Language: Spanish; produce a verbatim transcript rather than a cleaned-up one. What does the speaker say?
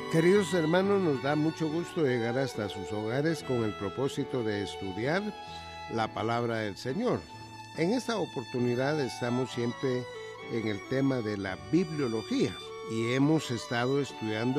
Queridos hermanos, nos da mucho gusto llegar hasta sus hogares con el propósito de estudiar la palabra del Señor. En esta oportunidad estamos siempre en el tema de la bibliología y hemos estado estudiando